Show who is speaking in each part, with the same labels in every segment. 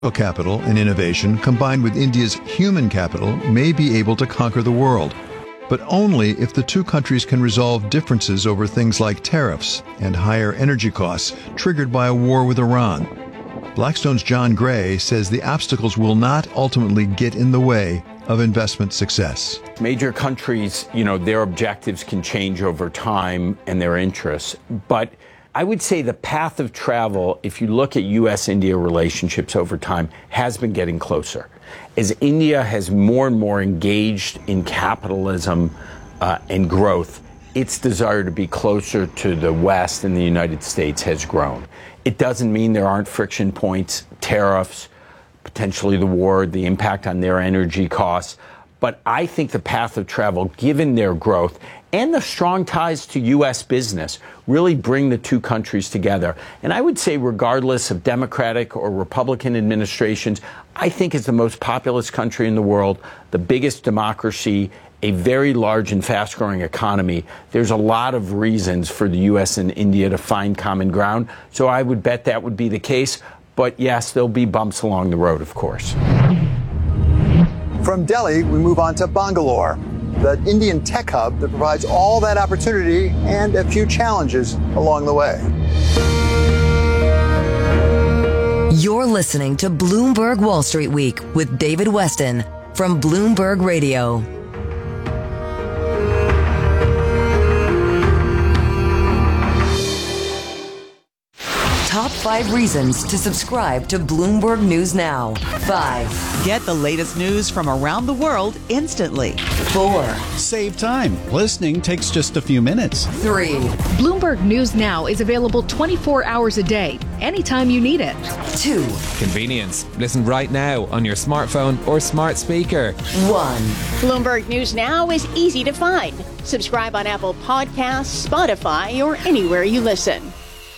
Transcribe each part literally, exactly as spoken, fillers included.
Speaker 1: Capital and innovation combined with India's human capital may be able to conquer the world, but only if the two countries can resolve differences over things like tariffs and higher energy costs triggered by a war with Iran. Blackstone's John Gray says the obstacles will not ultimately get in the way of investment success.
Speaker 2: Major countries, you know, their objectives can change over time and their interests, but I would say the path of travel, if you look at U S India relationships over time, has been getting closer. As India has more and more engaged in capitalism uh, and growth, its desire to be closer to the West and the United States has grown. It doesn't mean there aren't friction points, tariffs, potentially the war, the impact on their energy costs. But I think the path of travel, given their growth and the strong ties to U S business, really bring the two countries together. And I would say, regardless of Democratic or Republican administrations, I think it's the most populous country in the world, the biggest democracy, a very large and fast-growing economy. There's a lot of reasons for the U S and India to find common ground. So I would bet that would be the case. But yes, there'll be bumps along the road, of course.
Speaker 3: From Delhi, we move on to Bangalore, the Indian tech hub that provides all that opportunity and a few challenges along the way.
Speaker 4: You're listening to Bloomberg Wall Street Week with David Westin from Bloomberg Radio. Top five reasons to subscribe to Bloomberg News Now. Five.
Speaker 5: Get the latest news from around the world instantly.
Speaker 4: Four.
Speaker 6: Save time. Listening takes just a few minutes.
Speaker 4: Three.
Speaker 7: Bloomberg News Now is available twenty-four hours a day, anytime you need it.
Speaker 4: Two.
Speaker 8: Convenience. Listen right now on your smartphone or smart speaker.
Speaker 4: One.
Speaker 9: Bloomberg News Now is easy to find. Subscribe on Apple Podcasts, Spotify, or anywhere you listen.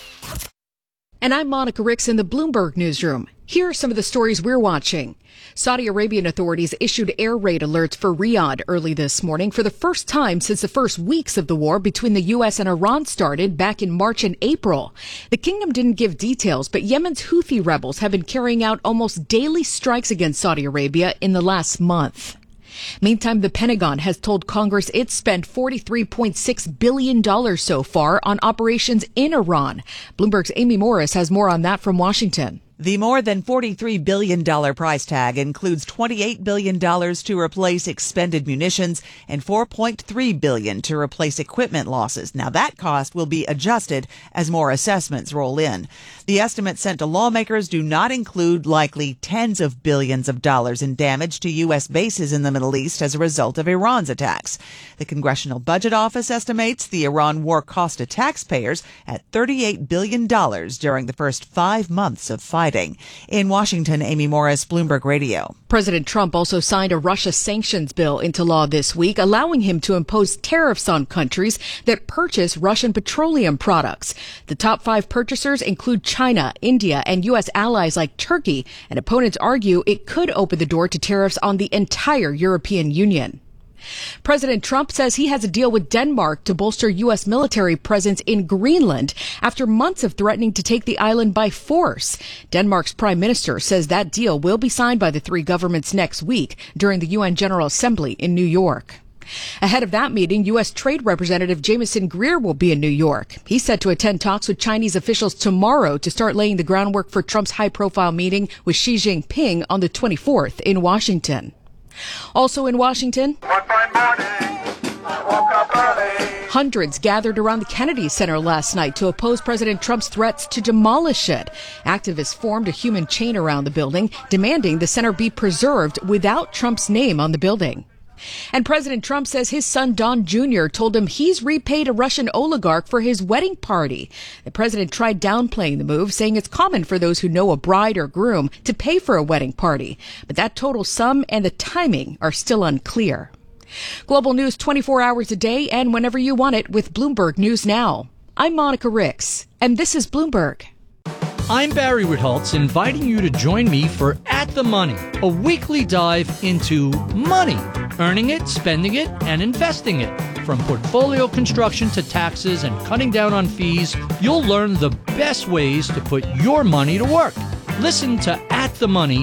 Speaker 7: And I'm Monica Ricks in the Bloomberg Newsroom. Here are some of the stories we're watching. Saudi Arabian authorities issued air raid alerts for Riyadh early this morning for the first time since the first weeks of the war between the U S and Iran started back in March and April. The kingdom didn't give details, but Yemen's Houthi rebels have been carrying out almost daily strikes against Saudi Arabia in the last month. Meantime, the Pentagon has told Congress it spent forty-three point six billion dollars so far on operations in Iran. Bloomberg's Amy Morris has more on that from Washington.
Speaker 5: The more than forty-three billion dollars price tag includes twenty-eight billion dollars to replace expended munitions and four point three billion dollars to replace equipment losses. Now that cost will be adjusted as more assessments roll in. The estimates sent to lawmakers do not include likely tens of billions of dollars in damage to U S bases in the Middle East as a result of Iran's attacks. The Congressional Budget Office estimates the Iran war cost to taxpayers at thirty-eight billion dollars during the first five months of fighting. In Washington, Amy Morris, Bloomberg Radio.
Speaker 7: President Trump also signed a Russia sanctions bill into law this week, allowing him to impose tariffs on countries that purchase Russian petroleum products. The top five purchasers include China, India, and U S allies like Turkey, and opponents argue it could open the door to tariffs on the entire European Union. President Trump says he has a deal with Denmark to bolster U S military presence in Greenland after months of threatening to take the island by force. Denmark's prime minister says that deal will be signed by the three governments next week during the U N General Assembly in New York. Ahead of that meeting, U S Trade Representative Jamieson Greer will be in New York. He's set to attend talks with Chinese officials tomorrow to start laying the groundwork for Trump's high-profile meeting with Xi Jinping on the twenty-fourth in Washington. Also in Washington, hundreds gathered around the Kennedy Center last night to oppose President Trump's threats to demolish it. Activists formed a human chain around the building, demanding the center be preserved without Trump's name on the building. And President Trump says his son Don Junior told him he's repaid a Russian oligarch for his wedding party. The president tried downplaying the move, saying it's common for those who know a bride or groom to pay for a wedding party. But that total sum and the timing are still unclear. Global news twenty-four hours a day and whenever you want it with Bloomberg News Now. I'm Monica Ricks, and this is Bloomberg.
Speaker 10: I'm Barry Ritholtz, inviting you to join me for At the Money, a weekly dive into money, earning it, spending it, and investing it. From portfolio construction to taxes and cutting down on fees, you'll learn the best ways to put your money to work. Listen to At the Money